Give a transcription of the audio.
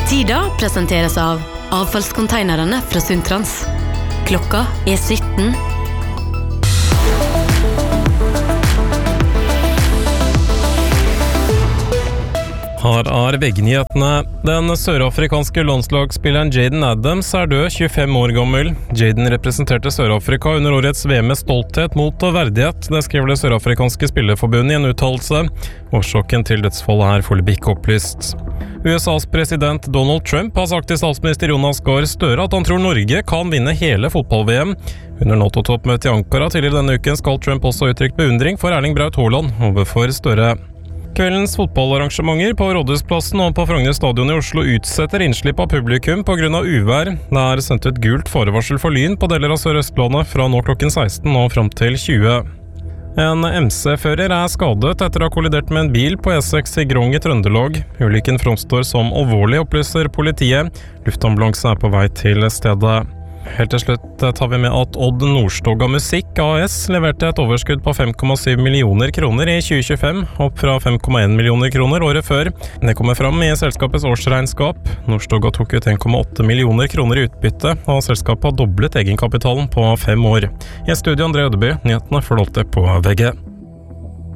Tida presenteres av avfallskonteinerne fra Sundtrans. Klokka 17. Her VG-nyhetene. Den sørafrikanske landslagsspilleren Jaden Adams død, 25 år gammel. Jaden representerte Sør-Afrika under årets VM med stolthet mot verdighet. Det skriver det sørafrikanske spillerforbundet i en uttalelse. Årsaken til dødsfallet foreløpig ikke opplyst. USAs president Donald Trump har sagt til statsminister Jonas Gahr Støre at han tror Norge kan vinne hele fotball-VM. Under NATO-toppmøtet i Ankara tidligere denne uken skal Trump også uttrykt beundring for Erling Braut Haaland overfor Støre. Kveldens fotballarrangementer på Rådhusplassen og på Frogner stadion i Oslo utsetter innslipp av publikum på grunn av uvær. Det sendt ut gult farevarsel for lyn på deler av Sør-Østlandet fra nå klokken 16 og fram til 20. En MC-fører skadet etter å ha kollidert med en bil på E6 i Grong i Trøndelag. Ulykken framstår som alvorlig, opplyser politiet. Luftambulanse på vei til stedet. Helt til slutt tar vi med at Odd Nordstoga Musikk AS leverte et overskudd på 5,7 millioner kroner i 2025, opp fra 5,1 millioner kroner året før. Det kommer fram i selskapets årsregnskap. Nordstoga tok ut 1,8 millioner kroner i utbytte, og selskapet har doblet egenkapitalen på 5 år. I studio André Ødeby, nyhetene får du alltid på VG.